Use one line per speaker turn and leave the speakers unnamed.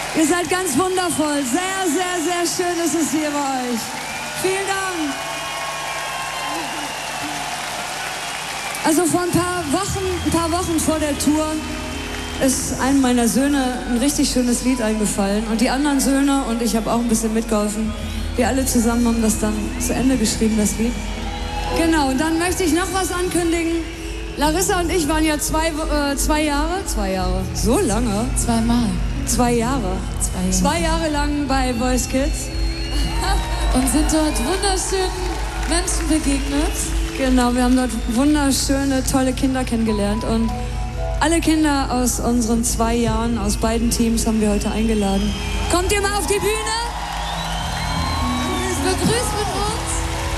Ihr seid ganz wundervoll. Sehr, sehr, sehr schön ist es hier bei euch. Vielen Dank. Also vor ein paar Wochen vor der Tour ist einem meiner Söhne ein richtig schönes Lied eingefallen. Und die anderen Söhne und ich habe auch ein bisschen mitgeholfen. Wir alle zusammen haben das dann zu Ende geschrieben, das Lied. Genau, und dann möchte ich noch was ankündigen. Larissa und ich waren ja 2 Jahre, so lange? 2 Jahre. 2 Jahre lang bei Voice Kids.
Und sind dort wunderschönen Menschen begegnet.
Genau, wir haben dort wunderschöne, tolle Kinder kennengelernt. Und alle Kinder aus unseren 2 Jahren, aus beiden Teams, haben wir heute eingeladen. Kommt ihr mal auf die Bühne?